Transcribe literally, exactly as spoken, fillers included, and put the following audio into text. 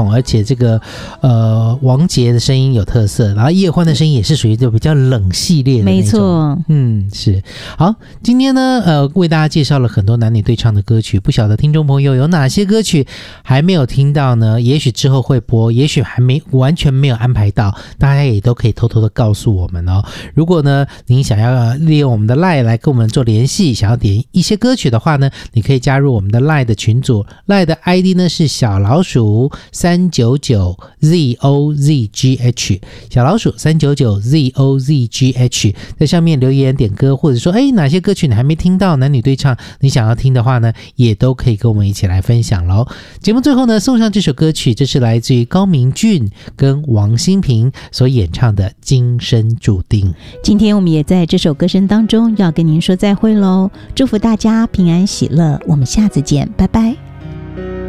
统，而且这个呃王杰的声音有特色，然后叶欢的声音也是属于就比较冷系列的那种。 没错， 嗯，是。好，今天呢呃为大家介绍了很多男女对唱的歌曲，不晓得听众朋友有哪些歌曲还没有听到呢？也许之后会播，也许还没完全没有安排到，大家也都可以偷偷的告诉我们哦。如果呢您想要利用我们的 LINE 来跟我们做联系，想要点一些歌曲的话呢，你可以加入我们的 LINE 的群组， LINE 的 I D 呢是小老鼠三九九 Z O Z G H， 小老鼠三九九 Z O Z G H， 在上面留言点歌，或者说哎哪些歌曲你还没听到，男女对唱你想要听的话呢，也都可以跟我们一起来分享咯。节目最后呢送上这首歌曲，这是来自于高明俊跟王心平所演唱的《今生注定》。 今天我们也在这首歌声当中要跟您说再会咯，祝福大家平安喜乐，我们下次见，拜拜。